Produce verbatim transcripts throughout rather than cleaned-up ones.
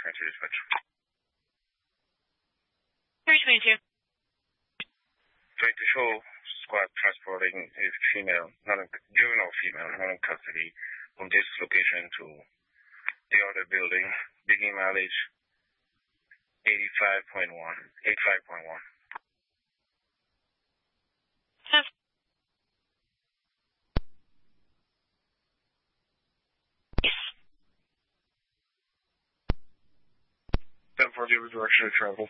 twenty-two dispatch. three twenty-two. twenty-two show squad transporting a female, not in, juvenile female, not in custody, from this location to the other building, digging mileage eighty-five point one, eighty-five point one. ten forty over direction of travel.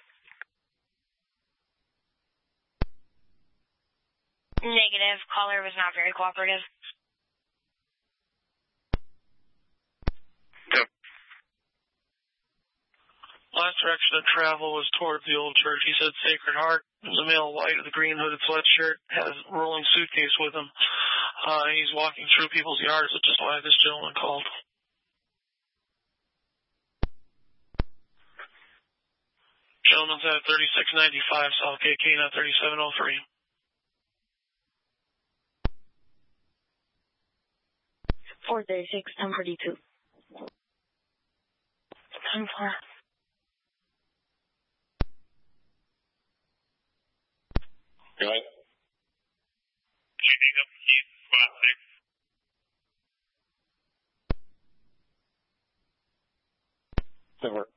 Negative. Caller was not very cooperative. Yep. Last direction of travel was towards the old church. He said Sacred Heart. There's a male white with a green hooded sweatshirt, has a rolling suitcase with him. Uh, he's walking through people's yards, which is why this gentleman called. Gentleman's at thirty-six ninety-five South K K, not thirty-seven oh three. four thirty-six, ten forty-two. ten four. Go ahead. Shooting up East, squad six. That work.